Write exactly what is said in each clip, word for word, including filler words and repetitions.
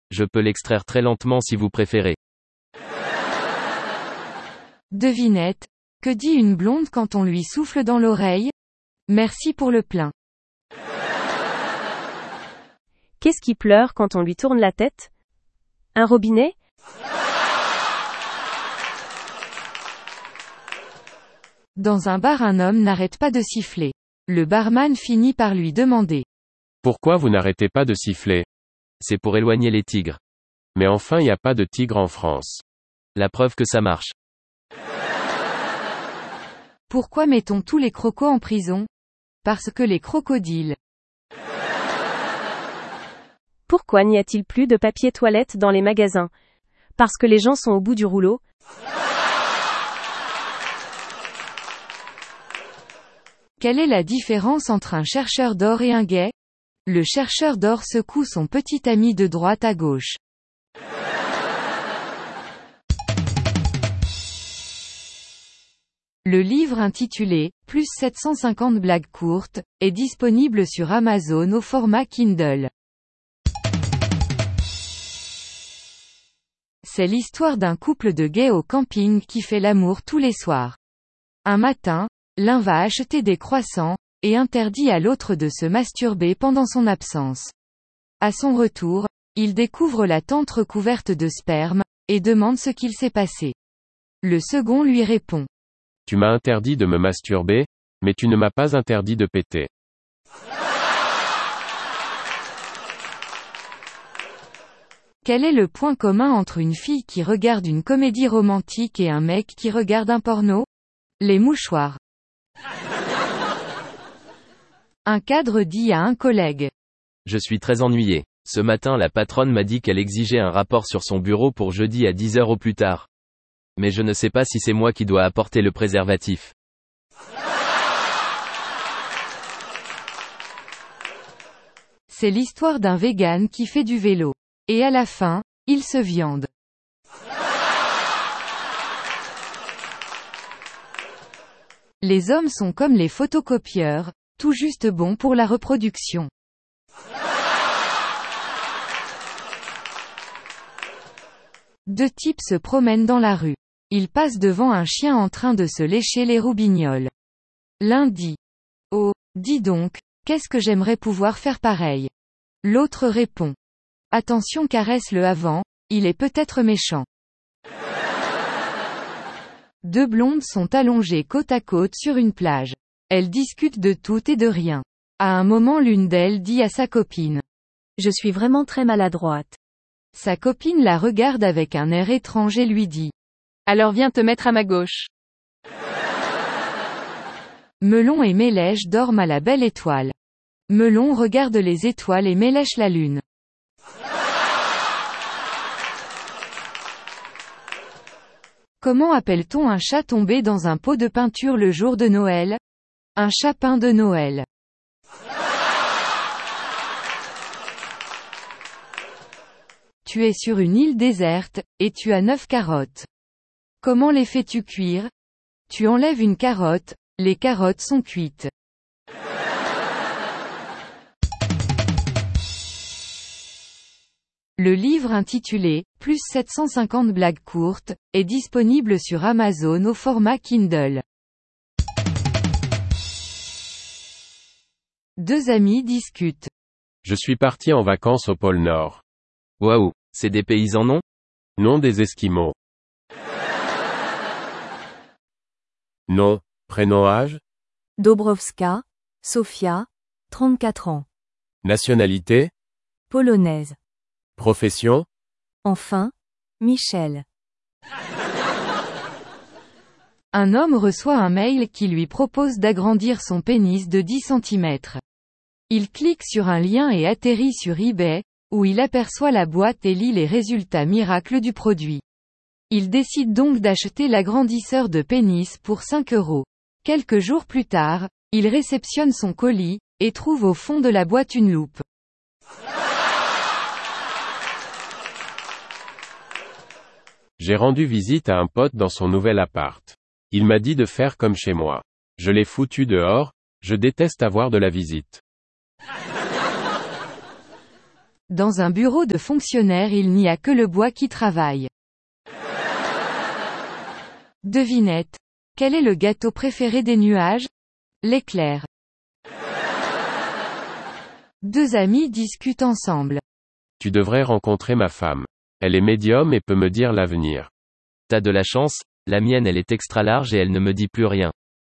Je peux l'extraire très lentement si vous préférez. Devinette. Que dit une blonde quand on lui souffle dans l'oreille? Merci pour le plein. Qu'est-ce qui pleure quand on lui tourne la tête? Un robinet? Dans un bar, un homme n'arrête pas de siffler. Le barman finit par lui demander. Pourquoi vous n'arrêtez pas de siffler? C'est pour éloigner les tigres. Mais enfin, il n'y a pas de tigres en France. La preuve que ça marche. Pourquoi mettons tous les crocos en prison? Parce que les crocodiles. Pourquoi n'y a-t-il plus de papier toilette dans les magasins? Parce que les gens sont au bout du rouleau. Quelle est la différence entre un chercheur d'or et un gay? Le chercheur d'or secoue son petit ami de droite à gauche. Le livre intitulé « Plus sept cent cinquante blagues courtes » est disponible sur Amazon au format Kindle. C'est l'histoire d'un couple de gays au camping qui fait l'amour tous les soirs. Un matin, l'un va acheter des croissants, et interdit à l'autre de se masturber pendant son absence. À son retour, il découvre la tente recouverte de sperme, et demande ce qu'il s'est passé. Le second lui répond. Tu m'as interdit de me masturber, mais tu ne m'as pas interdit de péter. Quel est le point commun entre une fille qui regarde une comédie romantique et un mec qui regarde un porno? Les mouchoirs. Un cadre dit à un collègue. Je suis très ennuyé. Ce matin, la patronne m'a dit qu'elle exigeait un rapport sur son bureau pour jeudi à dix heures au plus tard. Mais je ne sais pas si c'est moi qui dois apporter le préservatif. C'est l'histoire d'un vegan qui fait du vélo. Et à la fin, il se viande. Les hommes sont comme les photocopieurs, tout juste bons pour la reproduction. Deux types se promènent dans la rue. Ils passent devant un chien en train de se lécher les roubignoles. L'un dit. Oh, dis donc, qu'est-ce que j'aimerais pouvoir faire pareil. L'autre répond. Attention, caresse-le avant, il est peut-être méchant. Deux blondes sont allongées côte à côte sur une plage. Elles discutent de tout et de rien. À un moment, l'une d'elles dit à sa copine. Je suis vraiment très maladroite. Sa copine la regarde avec un air étrange et lui dit. Alors viens te mettre à ma gauche. Melon et Mélèche dorment à la belle étoile. Melon regarde les étoiles et Mélèche la lune. Comment appelle-t-on un chat tombé dans un pot de peinture le jour de Noël? Un chapin de Noël. Tu es sur une île déserte, et tu as neuf carottes. Comment les fais-tu cuire? Tu enlèves une carotte, les carottes sont cuites. Le livre intitulé « Plus sept cent cinquante blagues courtes » est disponible sur Amazon au format Kindle. Deux amis discutent. Je suis parti en vacances au pôle Nord. Waouh, c'est des paysans non? Non, des Esquimaux. Non, prénom âge? Dobrowska, Sofia, trente-quatre ans. Nationalité? Polonaise. Profession? Enfin, Michel. Un homme reçoit un mail qui lui propose d'agrandir son pénis de dix centimètres. Il clique sur un lien et atterrit sur eBay, où il aperçoit la boîte et lit les résultats miracles du produit. Il décide donc d'acheter l'agrandisseur de pénis pour cinq euros. Quelques jours plus tard, il réceptionne son colis, et trouve au fond de la boîte une loupe. J'ai rendu visite à un pote dans son nouvel appart. Il m'a dit de faire comme chez moi. Je l'ai foutu dehors, je déteste avoir de la visite. Dans un bureau de fonctionnaire il n'y a que le bois qui travaille. Devinette. Quel est le gâteau préféré des nuages? L'éclair. Deux amis discutent ensemble. Tu devrais rencontrer ma femme. Elle est médium et peut me dire l'avenir. T'as de la chance, la mienne elle est extra large et elle ne me dit plus rien.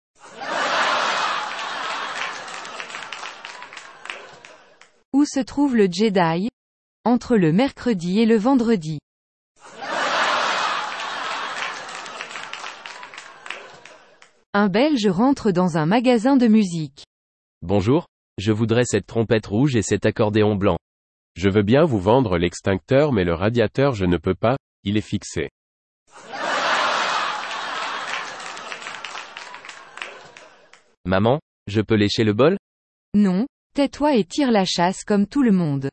Où se trouve le Jedi? Entre le mercredi et le vendredi. Un Belge rentre dans un magasin de musique. Bonjour, je voudrais cette trompette rouge et cet accordéon blanc. Je veux bien vous vendre l'extincteur mais le radiateur je ne peux pas, il est fixé. Maman, je peux lécher le bol? Non, tais-toi et tire la chasse comme tout le monde.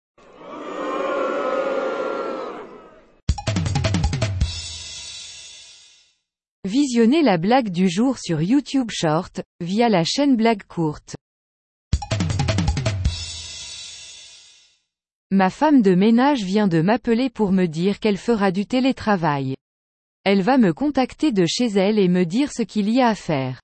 Visionnez la blague du jour sur YouTube Short, via la chaîne Blague Courte. Ma femme de ménage vient de m'appeler pour me dire qu'elle fera du télétravail. Elle va me contacter de chez elle et me dire ce qu'il y a à faire.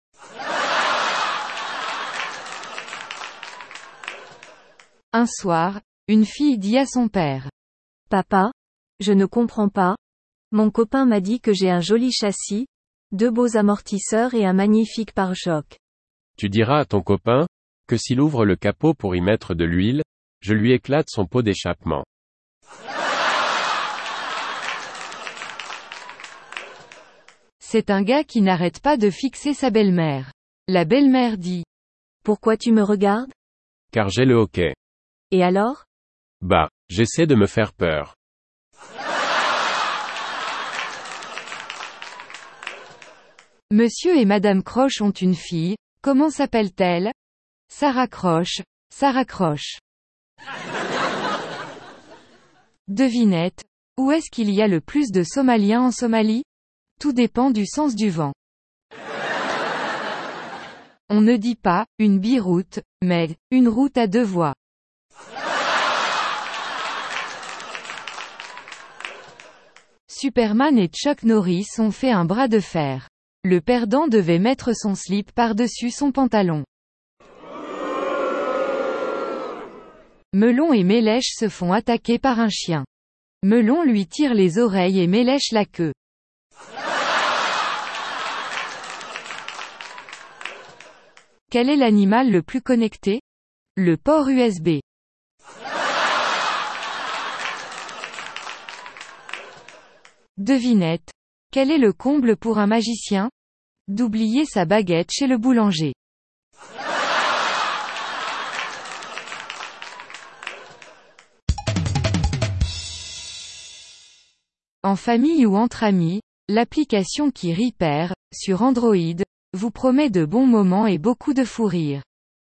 Un soir, une fille dit à son père. Papa, je ne comprends pas. Mon copain m'a dit que j'ai un joli châssis, deux beaux amortisseurs et un magnifique pare-choc. Tu diras à ton copain, que s'il ouvre le capot pour y mettre de l'huile, je lui éclate son pot d'échappement. C'est un gars qui n'arrête pas de fixer sa belle-mère. La belle-mère dit. Pourquoi tu me regardes? Car j'ai le hoquet. Et alors? Bah, j'essaie de me faire peur. Monsieur et Madame Croche ont une fille, comment s'appelle-t-elle? Sarah Croche, Sarah Croche. Devinette. Où est-ce qu'il y a le plus de Somaliens en Somalie? Tout dépend du sens du vent. On ne dit pas, une biroute, mais, une route à deux voies. Superman et Chuck Norris ont fait un bras de fer. Le perdant devait mettre son slip par-dessus son pantalon. Melon et Mélèche se font attaquer par un chien. Melon lui tire les oreilles et Mélèche la queue. Quel est l'animal le plus connecté? Le port U S B. Devinette. Quel est le comble pour un magicien? D'oublier sa baguette chez le boulanger. En famille ou entre amis, l'application qui rit perd, sur Android, vous promet de bons moments et beaucoup de fou rire.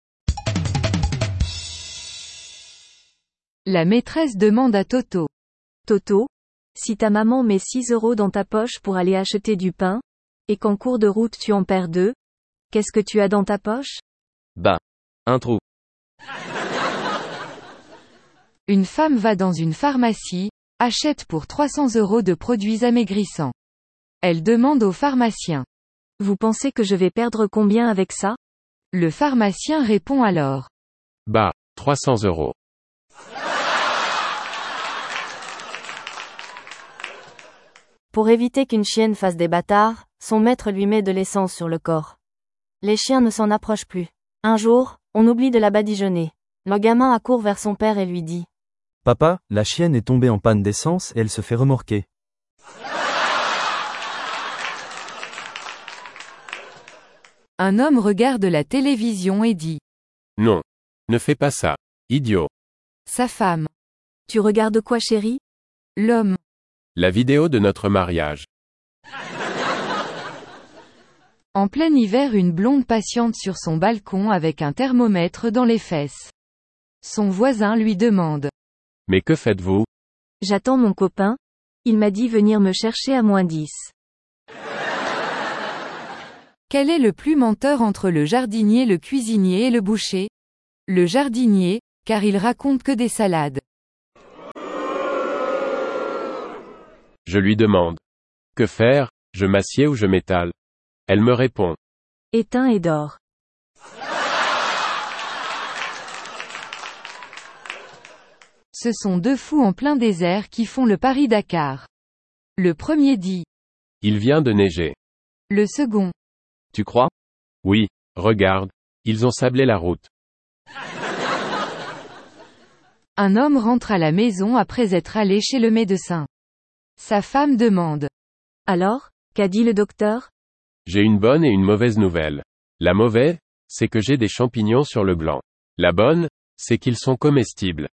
La maîtresse demande à Toto. Toto, si ta maman met six euros dans ta poche pour aller acheter du pain, et qu'en cours de route tu en perds deux, qu'est-ce que tu as dans ta poche? Bah. Un trou. Une femme va dans une pharmacie, achète pour trois cents euros de produits amaigrissants. Elle demande au pharmacien. Vous pensez que je vais perdre combien avec ça? Le pharmacien répond alors. Bah, trois cents euros. Pour éviter qu'une chienne fasse des bâtards, son maître lui met de l'essence sur le corps. Les chiens ne s'en approchent plus. Un jour, on oublie de la badigeonner. Le gamin accourt vers son père et lui dit. Papa, la chienne est tombée en panne d'essence et elle se fait remorquer. Un homme regarde la télévision et dit. Non. Ne fais pas ça. Idiot. Sa femme. Tu regardes quoi, chérie? L'homme. La vidéo de notre mariage. En plein hiver, une blonde patiente sur son balcon avec un thermomètre dans les fesses. Son voisin lui demande. Mais que faites-vous? J'attends mon copain. Il m'a dit venir me chercher à moins dix. Quel est le plus menteur entre le jardinier, le cuisinier et le boucher? Le jardinier, car il raconte que des salades. Je lui demande. Que faire, je m'assieds ou je m'étale? Elle me répond. Éteins et dors. Ce sont deux fous en plein désert qui font le Paris-Dakar. Le premier dit. Il vient de neiger. Le second. Tu crois? Oui, regarde, ils ont sablé la route. Un homme rentre à la maison après être allé chez le médecin. Sa femme demande. Alors, qu'a dit le docteur? J'ai une bonne et une mauvaise nouvelle. La mauvaise, c'est que j'ai des champignons sur le gland. La bonne, c'est qu'ils sont comestibles.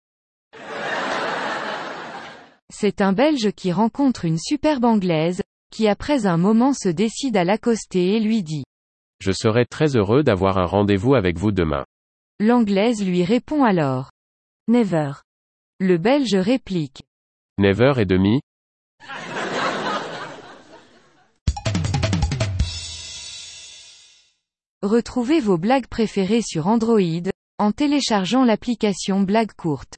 C'est un Belge qui rencontre une superbe Anglaise, qui après un moment se décide à l'accoster et lui dit. Je serai très heureux d'avoir un rendez-vous avec vous demain. L'Anglaise lui répond alors. Never. Le Belge réplique. Never et demi? Retrouvez vos blagues préférées sur Android, en téléchargeant l'application Blagues courtes.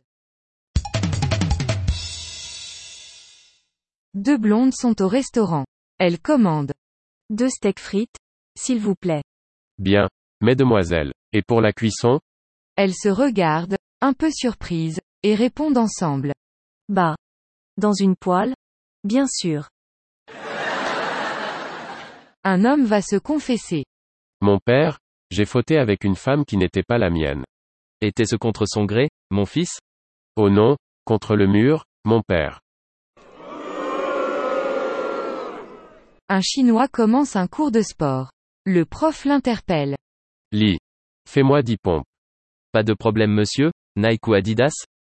Deux blondes sont au restaurant. Elles commandent. Deux steaks frites, s'il vous plaît. Bien, mesdemoiselles. Et pour la cuisson? Elles se regardent, un peu surprises, et répondent ensemble. Bah. Dans une poêle? Bien sûr. Un homme va se confesser. Mon père, j'ai fauté avec une femme qui n'était pas la mienne. Était-ce contre son gré, mon fils? Oh non, contre le mur, mon père. Un Chinois commence un cours de sport. Le prof l'interpelle. Lis. Fais-moi dix pompes. Pas de problème monsieur, Nike ou Adidas?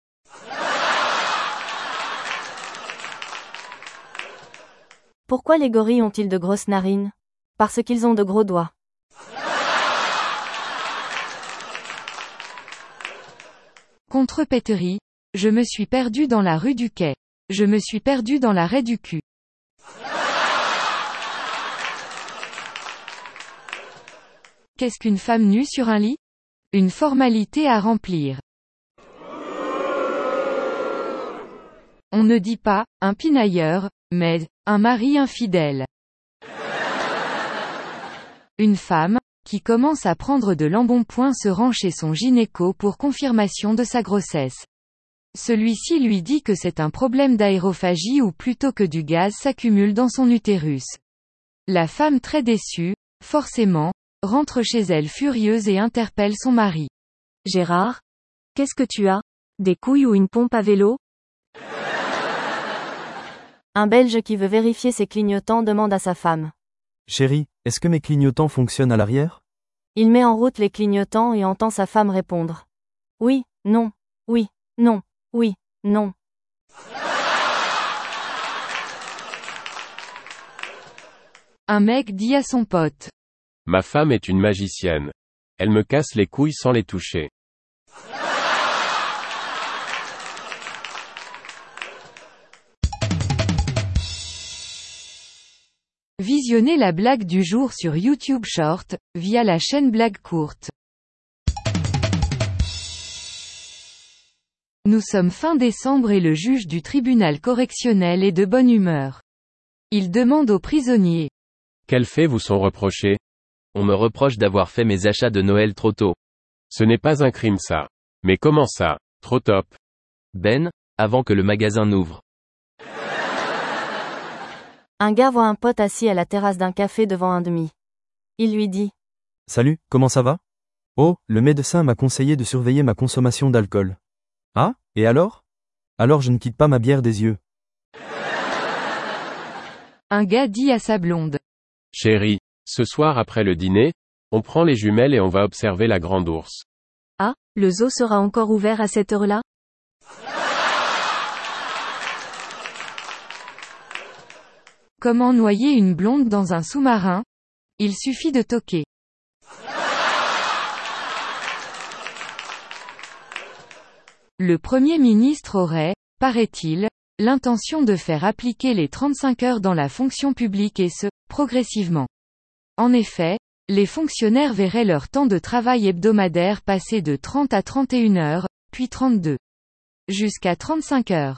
Pourquoi les gorilles ont-ils de grosses narines? Parce qu'ils ont de gros doigts. Contrepéterie. Je me suis perdu dans la rue du Quai. Je me suis perdu dans l'arrêt du cul. Qu'est-ce qu'une femme nue sur un lit? Une formalité à remplir. On ne dit pas, un pinailleur, mais, un mari infidèle. Une femme, qui commence à prendre de l'embonpoint se rend chez son gynéco pour confirmation de sa grossesse. Celui-ci lui dit que c'est un problème d'aérophagie ou plutôt que du gaz s'accumule dans son utérus. La femme très déçue, forcément, rentre chez elle furieuse et interpelle son mari. Gérard? Qu'est-ce que tu as? Des couilles ou une pompe à vélo? Un Belge qui veut vérifier ses clignotants demande à sa femme. Chérie, est-ce que mes clignotants fonctionnent à l'arrière? Il met en route les clignotants et entend sa femme répondre. Oui, non, oui, non, oui, non. Un mec dit à son pote. Ma femme est une magicienne. Elle me casse les couilles sans les toucher. Visionnez la blague du jour sur YouTube Short, via la chaîne Blagues courtes. Nous sommes fin décembre et le juge du tribunal correctionnel est de bonne humeur. Il demande aux prisonniers. Quels faits vous sont reprochés? On me reproche d'avoir fait mes achats de Noël trop tôt. Ce n'est pas un crime ça. Mais comment ça, trop top? Ben, avant que le magasin n'ouvre. Un gars voit un pote assis à la terrasse d'un café devant un demi. Il lui dit. Salut, comment ça va? Oh, le médecin m'a conseillé de surveiller ma consommation d'alcool. Ah, et alors? Alors je ne quitte pas ma bière des yeux. Un gars dit à sa blonde. Chérie, ce soir après le dîner, on prend les jumelles et on va observer la grande ours. Ah, le zoo sera encore ouvert à cette heure-là? Comment noyer une blonde dans un sous-marin? Il suffit de toquer. Le Premier ministre aurait, paraît-il, l'intention de faire appliquer les trente-cinq heures dans la fonction publique et ce, progressivement. En effet, les fonctionnaires verraient leur temps de travail hebdomadaire passer de trente à trente et une heures, puis trente-deux. Jusqu'à trente-cinq heures.